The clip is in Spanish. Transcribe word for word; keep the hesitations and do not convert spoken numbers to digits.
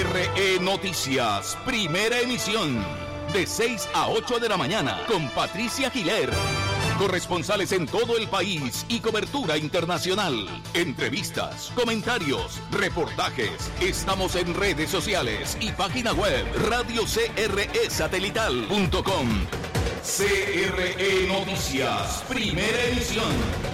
R E Noticias, primera emisión, de seis a ocho de la mañana, con Patricia Giler. Corresponsales en todo el país y cobertura internacional. Entrevistas, comentarios, reportajes. Estamos en redes sociales y página web radio c r e satelital punto com. C R E Noticias, primera emisión.